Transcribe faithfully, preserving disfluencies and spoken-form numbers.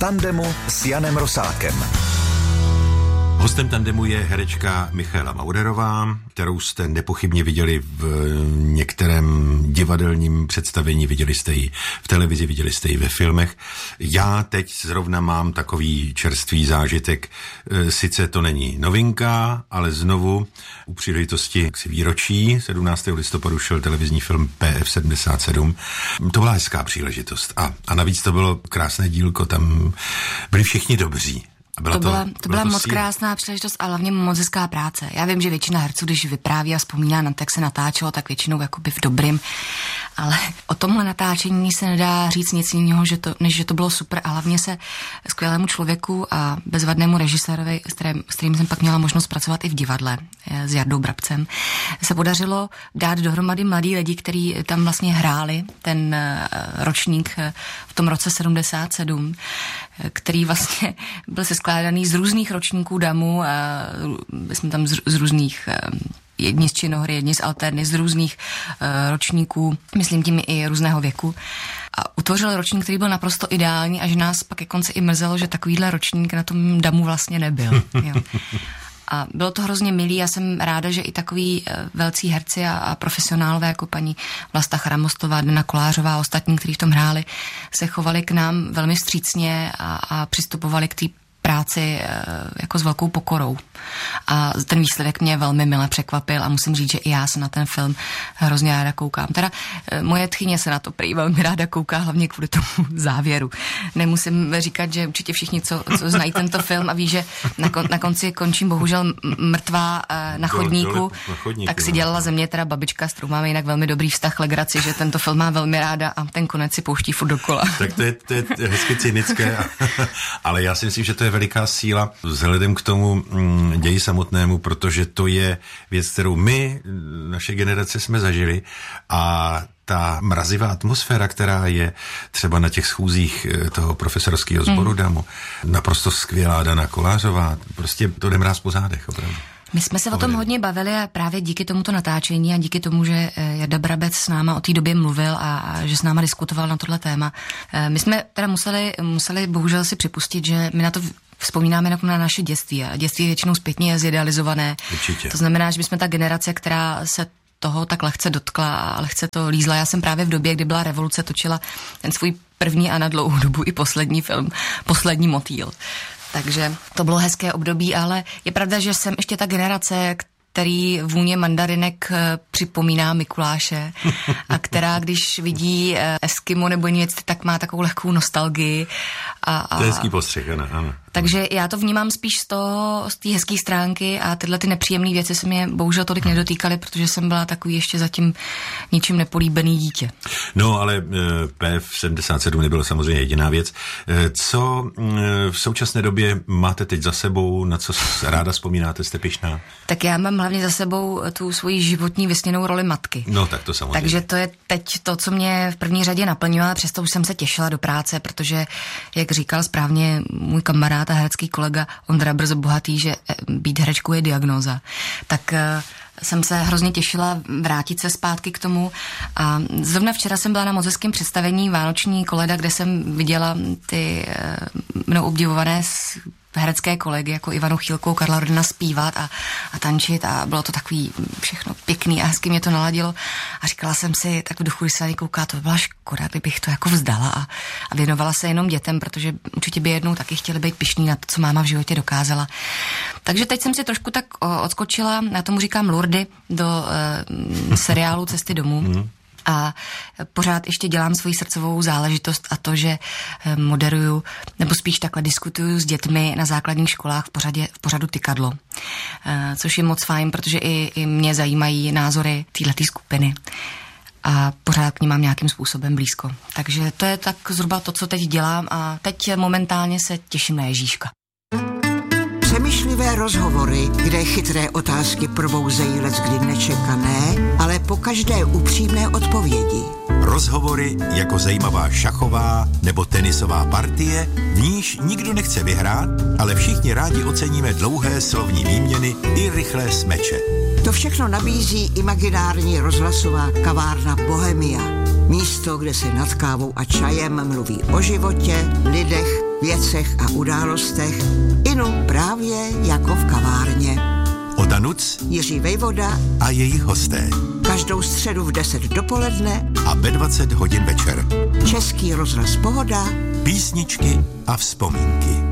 tandemu s Janem Rosákem. Hostem tandemu je herečka Michaela Maurerová, kterou jste nepochybně viděli v některém divadelním představení, viděli jste ji v televizi, viděli jste ji ve filmech. Já teď zrovna mám takový čerstvý zážitek, sice to není novinka, ale znovu u příležitosti výročí sedmnáctého listopadu šel televizní film P F sedmdesát sedm. To byla hezká příležitost a, a navíc to bylo krásné dílko, tam byli všichni dobří. To, to byla, to byla to moc síla. Krásná příležitost a hlavně moc hezká práce. Já vím, že většina herců, když vypráví a vzpomíná na to, jak se natáčelo, tak většinou jakoby v dobrým, ale o tomhle natáčení se nedá říct nic jiného, že to, než že to bylo super a hlavně se skvělému člověku a bezvadnému režisérovi, s kterým, s kterým jsem pak měla možnost pracovat i v divadle s Jardou Brabcem, se podařilo dát dohromady mladí lidi, kteří tam vlastně hráli ten ročník v tom roce sedmdesát sedm, který vlastně byl seskládaný z různých ročníků damu, a jsme tam z, z různých, jedni z činohry, jedni z alterny, z různých uh, ročníků, myslím tím i různého věku. A utvořil ročník, který byl naprosto ideální a že nás pak ke konci i mrzelo, že takovýhle ročník na tom damu vlastně nebyl. Jo. A bylo to hrozně milý, já jsem ráda, že i takový velcí herci a, a profesionálové jako paní Vlasta Chramostová, Dana Kolářová a ostatní, kteří v tom hráli, se chovali k nám velmi vstřícně a, a přistupovali k té práci jako s velkou pokorou. A ten výsledek mě velmi mile překvapil a musím říct, že i já se na ten film hrozně ráda koukám. Teda moje tchyně se na to prý velmi ráda kouká, hlavně kvůli tomu závěru. Nemusím říkat, že určitě všichni, co, co znají tento film a ví, že na, kon, na konci končím bohužel mrtvá na chodníku, dole, na chodníku tak si dělala ze mě teda babička, s kterou máme jinak velmi dobrý vztah, legraci, že tento film má velmi ráda a ten konec si pouští furt dokola. Tak to je, to je hezky cynické, ale já si myslím, že to je veliká síla vzhledem k tomu mm, ději samotnému, protože to je věc, kterou my, naše generace, jsme zažili a ta mrazivá atmosféra, která je třeba na těch schůzích toho profesorského sboru hmm. damu, naprosto skvělá Dana Kolářová, prostě to jde mráz po zádech, opravdu. My jsme se o tom hodně bavili a právě díky tomuto natáčení a díky tomu, že Jarda Brabec s náma o té době mluvil a, a že s náma diskutoval na tohle téma. My jsme teda museli, museli bohužel si připustit, že my na to vzpomínáme jako na naše dětství a dětství většinou zpětně je zidealizované. Určitě. To znamená, že my jsme ta generace, která se toho tak lehce dotkla a lehce to lízla. Já jsem právě v době, kdy byla revoluce, točila ten svůj první a na dlouhou dobu i poslední film, Poslední motýl. Takže to bylo hezké období, ale je pravda, že jsem ještě ta generace, který vůně mandarinek připomíná Mikuláše a která, když vidí Eskimo nebo něco, tak má takovou lehkou nostalgii. A, a... To je hezký postřeh, ano, ano. Takže já to vnímám spíš z toho, z té hezké stránky a tyhle ty nepříjemné věci se mě bohužel tolik nedotýkaly, protože jsem byla takový ještě zatím ničím nepolíbený dítě. No, ale P F sedmdesát sedm nebylo samozřejmě jediná věc. Co v současné době máte teď za sebou, na co ráda vzpomínáte, jste pyšná? Tak já mám hlavně za sebou tu svoji životní vysněnou roli matky. No, tak to samozřejmě. Takže to je teď to, co mě v první řadě naplňuje, ale přesto už jsem se těšila do práce, protože, jak říkal správně můj kamarád a herecký kolega Ondra Brzo Bohatý, že být herečkou je diagnóza. Tak uh, jsem se hrozně těšila vrátit se zpátky k tomu a zrovna včera jsem byla na moc hezkém představení Vánoční koleda, kde jsem viděla ty uh, mnou obdivované herecké kolegy jako Ivanu Chýlkovou, Karla Rodina zpívat a, a tančit a bylo to takový všechno pěkný a hezky mě to naladilo a říkala jsem si, tak v duchu, když se na ně kouká, to by byla škoda, kdybych to jako vzdala a, a věnovala se jenom dětem, protože určitě by jednou taky chtěli být pyšní na to, co máma v životě dokázala. Takže teď jsem si trošku tak o, odskočila, na tomu říkám Lurdy, do e, seriálu Cesty domů. A pořád ještě dělám svoji srdcovou záležitost a to, že moderuju, nebo spíš takhle diskutuju s dětmi na základních školách v, pořadě, v pořadu Tykadlo. Což je moc fajn, protože i, i mě zajímají názory téhletý skupiny. A pořád k ní mám nějakým způsobem blízko. Takže to je tak zhruba to, co teď dělám a teď momentálně se těším na Ježíška. Přemýšlivé rozhovory, kde chytré otázky probouzejí leckdy nečekané, ale po každé upřímné odpovědi. Rozhovory jako zajímavá šachová nebo tenisová partie, v níž nikdo nechce vyhrát, ale všichni rádi oceníme dlouhé slovní výměny i rychlé smeče. To všechno nabízí imaginární rozhlasová kavárna Bohemia. Místo, kde se nad kávou a čajem mluví o životě, lidech, věcech a událostech, inu právě jako v kavárně. Oda Nuc, Jiří Vejvoda a jejich hosté. Každou středu v deset dopoledne A ve dvacet hodin večer. Český rozhlas Pohoda. Písničky a vzpomínky.